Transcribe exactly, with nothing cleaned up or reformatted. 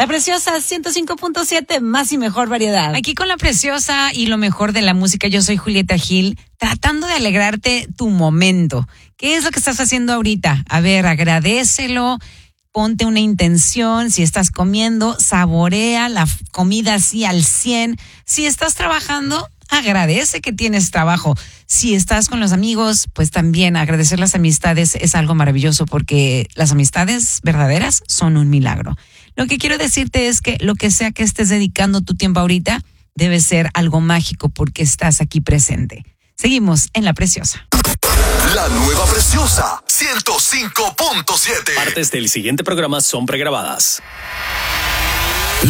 La Preciosa ciento cinco punto siete, más y mejor variedad. Aquí con La Preciosa y lo mejor de la música, yo soy Julieta Gil, tratando de alegrarte tu momento. ¿Qué es lo que estás haciendo ahorita? A ver, agradécelo, ponte una intención. Si estás comiendo, saborea la comida así al cien. Si estás trabajando, agradece que tienes trabajo. Si estás con los amigos, pues también agradecer las amistades es algo maravilloso, porque las amistades verdaderas son un milagro. Lo que quiero decirte es que lo que sea que estés dedicando tu tiempo ahorita debe ser algo mágico, porque estás aquí presente. Seguimos en La Preciosa. La nueva Preciosa ciento cinco punto siete. Partes del siguiente programa son pregrabadas.